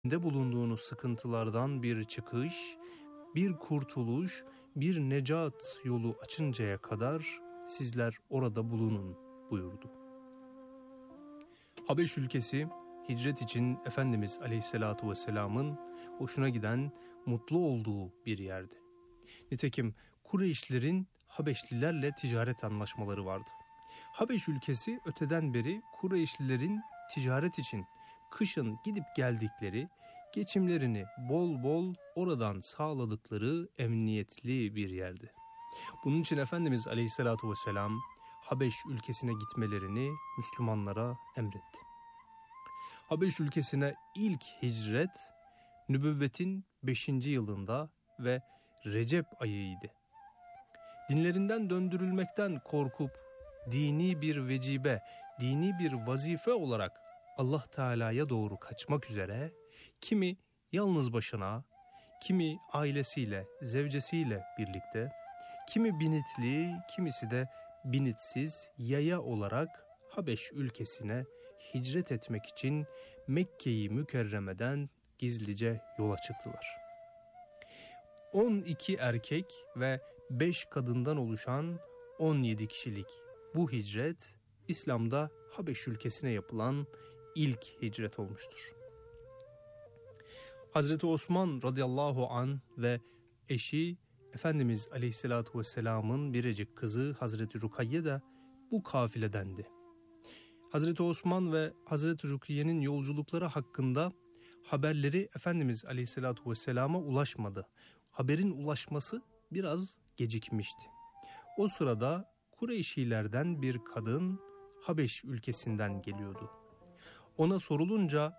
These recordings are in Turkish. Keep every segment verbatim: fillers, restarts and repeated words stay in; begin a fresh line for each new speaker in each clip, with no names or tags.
bulunduğunuz sıkıntılardan bir çıkış, bir kurtuluş, bir necat yolu açıncaya kadar sizler orada bulunun buyurdu. Habeş ülkesi hicret için Efendimiz Aleyhisselatü Vesselam'ın hoşuna giden, mutlu olduğu bir yerdi. Nitekim Kureyşlilerin Habeşlilerle ticaret anlaşmaları vardı. Habeş ülkesi öteden beri Kureyşlilerin ticaret için kışın gidip geldikleri, geçimlerini bol bol oradan sağladıkları emniyetli bir yerdi. Bunun için Efendimiz Aleyhisselatü Vesselam Habeş ülkesine gitmelerini Müslümanlara emretti. Habeş ülkesine ilk hicret nübüvvetin beşinci yılında ve Recep ayıydı. Dinlerinden döndürülmekten korkup dini bir vecibe, dini bir vazife olarak Allah Teala'ya doğru kaçmak üzere kimi yalnız başına, kimi ailesiyle, zevcesiyle birlikte, kimi binitli, kimisi de binitsiz yaya olarak Habeş ülkesine hicret etmek için Mekke-i Mükerreme'den gizlice yola çıktılar. on iki erkek ve beş kadından oluşan on yedi kişilik bu hicret İslam'da Habeş ülkesine yapılan ilk hicret olmuştur. Hazreti Osman radıyallahu anh ve eşi Efendimiz Aleyhisselatü Vesselam'ın biricik kızı Hazreti Rukayye de bu kafiledendi. Hazreti Osman ve Hazreti Rukiye'nin yolculukları hakkında haberleri Efendimiz Aleyhisselatü Vesselam'a ulaşmadı. Haberin ulaşması biraz gecikmişti. O sırada Kureyşilerden bir kadın Habeş ülkesinden geliyordu. Ona sorulunca,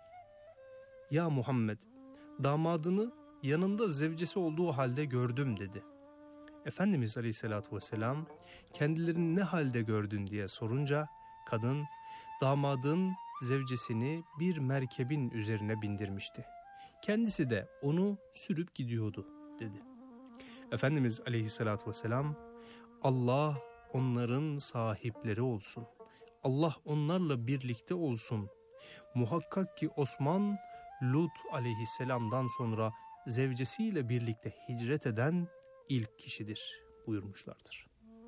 "Ya Muhammed, damadını yanında zevcesi olduğu halde gördüm" dedi. Efendimiz Aleyhisselatü Vesselam kendilerini ne halde gördün diye sorunca kadın damadın zevcesini bir merkebin üzerine bindirmişti. Kendisi de onu sürüp gidiyordu dedi. Efendimiz Aleyhisselatü Vesselam, Allah onların sahipleri olsun, Allah onlarla birlikte olsun. Muhakkak ki Osman Lut aleyhisselamdan sonra zevcesiyle birlikte hicret eden ilk kişidir buyurmuşlardır.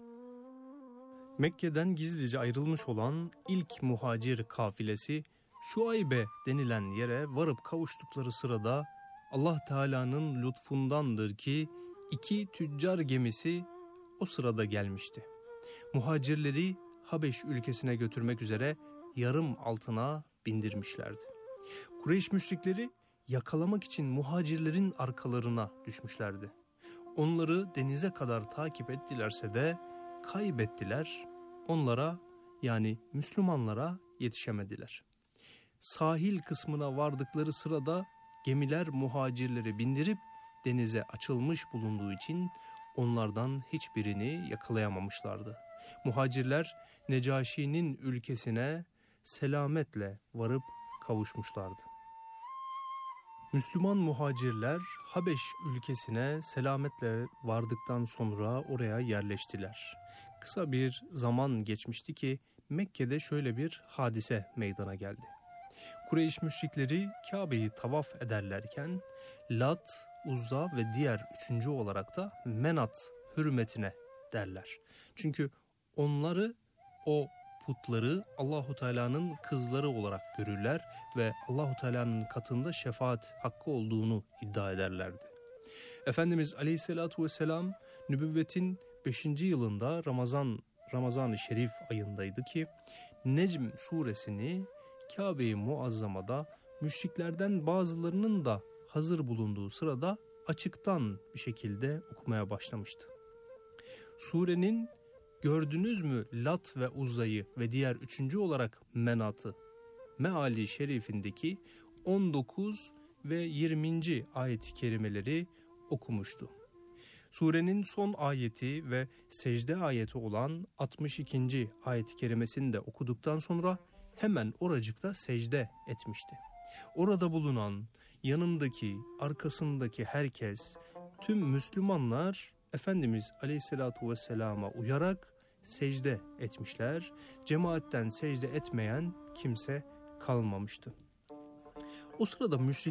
Mekke'den gizlice ayrılmış olan ilk muhacir kafilesi Şuaybe denilen yere varıp kavuştukları sırada Allah Teala'nın lütfundandır ki iki tüccar gemisi o sırada gelmişti. Muhacirleri Habeş ülkesine götürmek üzere yarım altına bindirmişlerdi. Kureyş müşrikleri yakalamak için muhacirlerin arkalarına düşmüşlerdi. Onları denize kadar takip ettilerse de kaybettiler. Onlara, yani Müslümanlara yetişemediler. Sahil kısmına vardıkları sırada gemiler muhacirleri bindirip denize açılmış bulunduğu için onlardan hiçbirini yakalayamamışlardı. Muhacirler Necaşi'nin ülkesine selametle varıp kavuşmuşlardı. Müslüman muhacirler Habeş ülkesine selametle vardıktan sonra oraya yerleştiler. Kısa bir zaman geçmişti ki Mekke'de şöyle bir hadise meydana geldi. Kureyş müşrikleri Kabe'yi tavaf ederlerken Lat, Uzza ve diğer üçüncü olarak da Menat hürmetine derler. Çünkü onları, o putları Allahu Teala'nın kızları olarak görürler ve Allahu Teala'nın katında şefaat hakkı olduğunu iddia ederlerdi. Efendimiz Aleyhisselatü Vesselam nübüvvetin beşinci yılında Ramazan Ramazan-ı Şerif ayındaydı ki Necm suresini Kabe-i Muazzama'da müşriklerden bazılarının da hazır bulunduğu sırada açıktan bir şekilde okumaya başlamıştı. Surenin "Gördünüz mü Lat ve Uzza'yı ve diğer üçüncü olarak Menat'ı" meali şerifindeki on dokuz ve yirminci ayet-i kerimeleri okumuştu. Surenin son ayeti ve secde ayeti olan altmış ikinci ayet-i kerimesini de okuduktan sonra hemen oracıkta secde etmişti. Orada bulunan, yanındaki, arkasındaki herkes, tüm Müslümanlar Efendimiz Aleyhisselatü Vesselam'a uyarak secde etmişler. Cemaatten secde etmeyen kimse kalmamıştı. O sırada müşrik